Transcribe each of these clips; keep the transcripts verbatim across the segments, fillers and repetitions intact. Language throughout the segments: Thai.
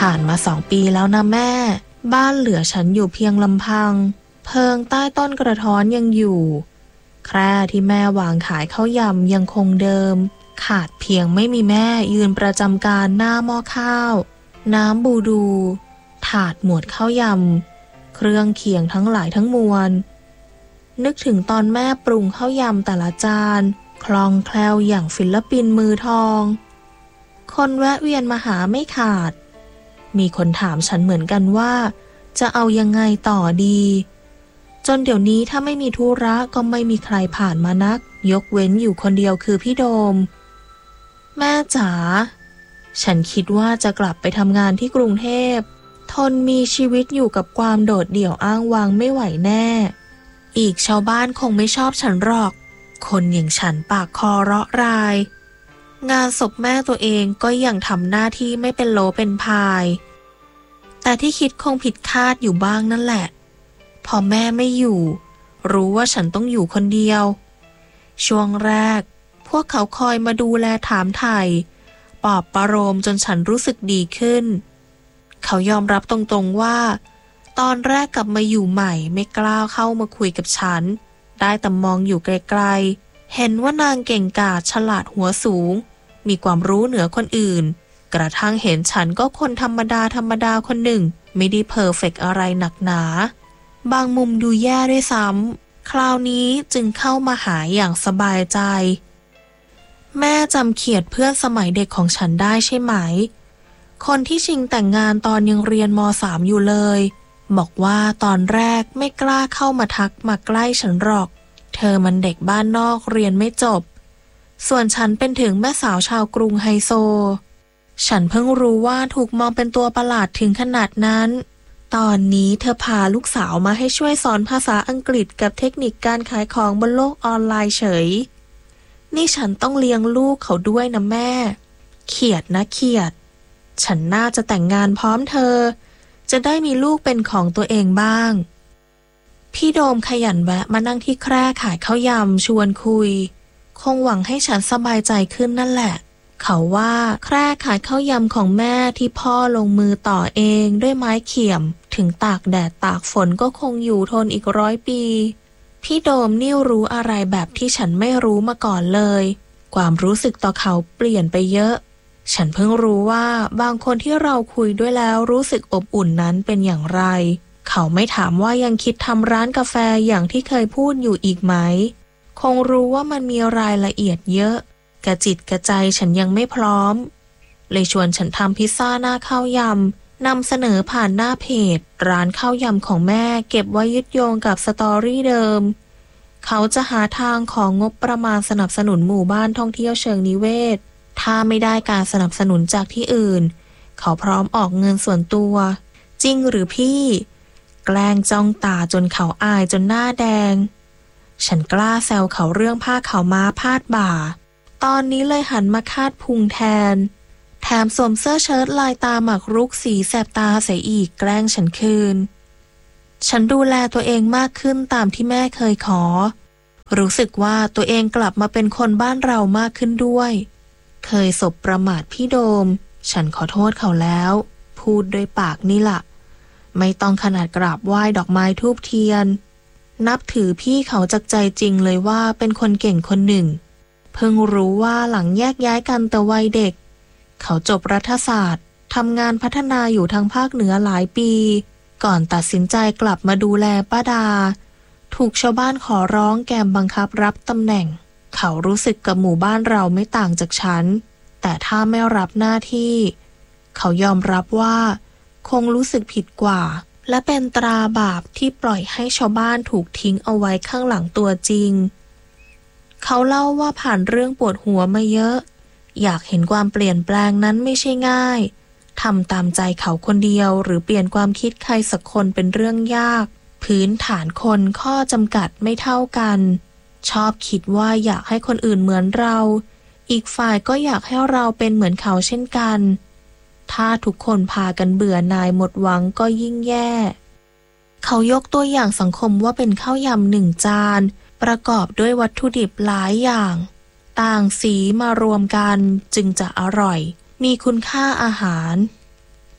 ผ่านมาสองปีแล้วนะแม่บ้านเหลือฉันอยู่เพียงลำพังเพิงใต้ต้นกระท้อนยังอยู่แคร่ที่แม่วางขายข้าวยำยังคงเดิมขาดเพียงไม่มีแม่ยืนประจำการหน้าหม้อข้าวน้ำบูดูถาดหมวดข้าวยำเครื่องเคียงทั้งหลายทั้งมวลนึกถึงตอนแม่ปรุงข้าวยำแต่ละจานคล่องแคล่วอย่างศิลปินมือทองคนแวะเวียนมาหาไม่ขาดมีคนถามฉันเหมือนกันว่าจะเอายังไงต่อดีจนเดี๋ยวนี้ถ้าไม่มีธุระก็ไม่มีใครผ่านมานักยกเว้นอยู่คนเดียวคือพี่โดมแม่จ๋าฉันคิดว่าจะกลับไปทำงานที่กรุงเทพทนมีชีวิตอยู่กับความโดดเดี่ยวอ้างว้างไม่ไหวแน่อีกชาวบ้านคงไม่ชอบฉันหรอกคนอย่างฉันปากคอเราะรายงานศพแม่ตัวเองก็ยังทำหน้าที่ไม่เป็นโลเป็นพายแต่ที่คิดคงผิดคาดอยู่บ้างนั่นแหละพอแม่ไม่อยู่รู้ว่าฉันต้องอยู่คนเดียวช่วงแรกพวกเขาคอยมาดูแลถามไถ่ปลอบประโลมจนฉันรู้สึกดีขึ้นเขายอมรับตรงๆว่าตอนแรกกลับมาอยู่ใหม่ไม่กล้าเข้ามาคุยกับฉันได้แต่มองอยู่ไกลๆเห็นว่านางเก่งกาจฉลาดหัวสูงมีความรู้เหนือคนอื่นกระทั่งเห็นฉันก็คนธรรมดาธรรมดาคนหนึ่งไม่ได้เพอร์เฟกต์อะไรหนักหนาบางมุมดูแย่ด้วยซ้ำคราวนี้จึงเข้ามาหาอย่างสบายใจแม่จำเขียดเพื่อนสมัยเด็กของฉันได้ใช่ไหมคนที่ชิงแต่งงานตอนยังเรียนม.สาม อยู่เลยบอกว่าตอนแรกไม่กล้าเข้ามาทักมาใกล้ฉันหรอกเธอมันเด็กบ้านนอกเรียนไม่จบส่วนฉันเป็นถึงแม่สาวชาวกรุงไฮโซฉันเพิ่งรู้ว่าถูกมองเป็นตัวประหลาดถึงขนาดนั้นตอนนี้เธอพาลูกสาวมาให้ช่วยสอนภาษาอังกฤษกับเทคนิคการขายของบนโลกออนไลน์เฉยนี่ฉันต้องเลี้ยงลูกเขาด้วยนะแม่เขียดนะเขียดฉันน่าจะแต่งงานพร้อมเธอจะได้มีลูกเป็นของตัวเองบ้างพี่โดมขยันแวะมานั่งที่แคร่ขายข้าวยำชวนคุยคงหวังให้ฉันสบายใจขึ้นนั่นแหละเขาว่าแคร่ขายข้าวยำของแม่ที่พ่อลงมือต่อเองด้วยไม้เขี่ยมถึงตากแดดตากฝนก็คงอยู่ทนอีกร้อยปีพี่โดมนี่รู้อะไรแบบที่ฉันไม่รู้มาก่อนเลยความรู้สึกต่อเขาเปลี่ยนไปเยอะฉันเพิ่งรู้ว่าบางคนที่เราคุยด้วยแล้วรู้สึกอบอุ่นนั้นเป็นอย่างไรเขาไม่ถามว่ายังคิดทำร้านกาแฟอย่างที่เคยพูดอยู่อีกไหมคงรู้ว่ามันมีรายละเอียดเยอะกระจิตกระใจฉันยังไม่พร้อมเลยชวนฉันทำพิซซ่าหน้าข้าวยำนำเสนอผ่านหน้าเพจร้านข้าวยำของแม่เก็บไว้ยึดโยงกับสตอรี่เดิมเขาจะหาทางของงบประมาณสนับสนุนหมู่บ้านท่องเที่ยวเชิงนิเวศถ้าไม่ได้การสนับสนุนจากที่อื่นเขาพร้อมออกเงินส่วนตัวจริงหรือพี่แกล้งจ้องตาจนเขาอายจนหน้าแดงฉันกล้าแซวเขาเรื่องผ้าขาวม้าพาดบ่าตอนนี้เลยหันมาคาดพุงแทนแถมสวมเสื้อเชิ้ตลายตาหมักรุกสีแสบตาใส่อีกแกล้งฉันคืนฉันดูแลตัวเองมากขึ้นตามที่แม่เคยขอรู้สึกว่าตัวเองกลับมาเป็นคนบ้านเรามากขึ้นด้วยเคยสบประมาทพี่โดมฉันขอโทษเขาแล้วพูดด้วยปากนี่ล่ะไม่ต้องขนาดกราบไหว้ดอกไม้ธูปเทียนนับถือพี่เขาจากใจจริงเลยว่าเป็นคนเก่งคนหนึ่งเพิ่งรู้ว่าหลังแยกย้ายกันแต่วัยเด็กเขาจบรัฐศาสตร์ทำงานพัฒนาอยู่ทางภาคเหนือหลายปีก่อนตัดสินใจกลับมาดูแลป้าดาถูกชาวบ้านขอร้องแกมบังคับรับตำแหน่งเขารู้สึกกับหมู่บ้านเราไม่ต่างจากฉันแต่ถ้าไม่รับหน้าที่เขายอมรับว่าคงรู้สึกผิดกว่าและเป็นตราบาปที่ปล่อยให้ชาวบ้านถูกทิ้งเอาไว้ข้างหลังตัวจริงเขาเล่าว่าผ่านเรื่องปวดหัวมาเยอะอยากเห็นความเปลี่ยนแปลงนั้นไม่ใช่ง่ายทำตามใจเขาคนเดียวหรือเปลี่ยนความคิดใครสักคนเป็นเรื่องยากพื้นฐานคนข้อจำกัดไม่เท่ากันชอบคิดว่าอยากให้คนอื่นเหมือนเราอีกฝ่ายก็อยากให้เราเป็นเหมือนเขาเช่นกันถ้าทุกคนพากันเบื่อหน่ายหมดหวังก็ยิ่งแย่เขายกตัวอย่างสังคมว่าเป็นข้าวยำหนึ่งจานประกอบด้วยวัตถุดิบหลายอย่างต่างสีมารวมกันจึงจะอร่อยมีคุณค่าอาหาร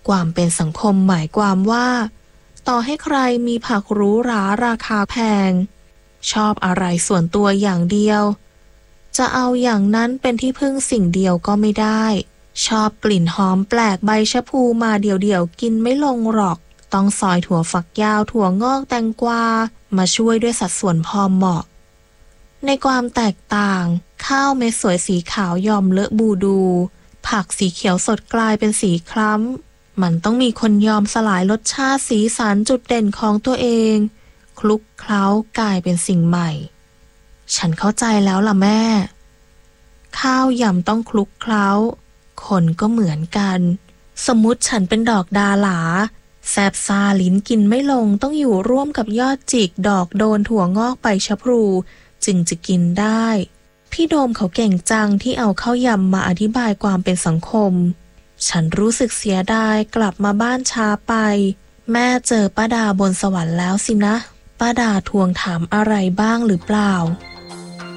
ความเป็นสังคมหมายความว่าต่อให้ใครมีผักหรูหราราคาแพงชอบอะไรส่วนตัวอย่างเดียวจะเอาอย่างนั้นเป็นที่พึ่งสิ่งเดียวก็ไม่ได้ชอบกลิ่นหอมแปลกใบชะพูมาเดี่ยวๆกินไม่ลงหรอกต้องซอยถั่วฝักยาวถั่วงอกแตงกวามาช่วยด้วยสัดส่วนพอเหมาะในความแตกต่างข้าวเม็ดสวยสีขาวยอมเลอะบูดูผักสีเขียวสดกลายเป็นสีคล้ำมันต้องมีคนยอมสลายรสชาติสีสันจุดเด่นของตัวเองคลุกเคล้ากลายเป็นสิ่งใหม่ฉันเข้าใจแล้วล่ะแม่ข้าวยำต้องคลุกเคล้าคนก็เหมือนกันสมมุติฉันเป็นดอกดาหลาแซบซาลิ้นกินไม่ลงต้องอยู่ร่วมกับยอดจิกดอกโดนถั่วงอกใบชะพลูจึงจะกินได้พี่โดมเขาเก่งจังที่เอาข้าวยำมาอธิบายความเป็นสังคมฉันรู้สึกเสียดายกลับมาบ้านช้าไปแม่เจอป้าดาบนสวรรค์แล้วสินะป้าดาทวงถามอะไรบ้างหรือเปล่า